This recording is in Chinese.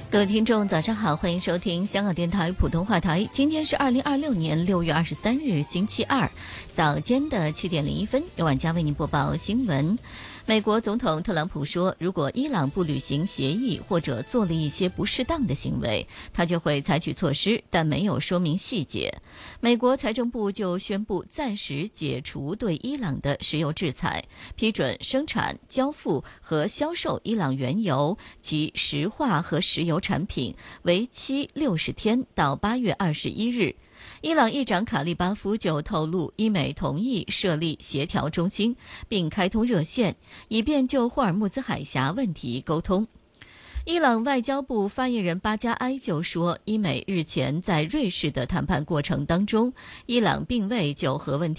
各位听众早上好，欢迎收听香港电台普通话台。今天是2026年6月23日星期二早间的7点01分，由晚佳为您播报新闻。美国总统特朗普说，如果伊朗不履行协议或者做了一些不适当的行为，他就会采取措施，但没有说明细节。美国财政部就宣布暂时解除对伊朗的石油制裁，批准生产、交付和销售伊朗原油及石化和石油产品，为期60天到8月21日。伊朗议长卡利巴夫就透露，伊美同意设立协调中心，并开通热线，以便就霍尔木兹海峡问题沟通。伊朗外交部发言人巴加埃就说，伊美日前在瑞士的谈判过程当中，伊朗并未就核问题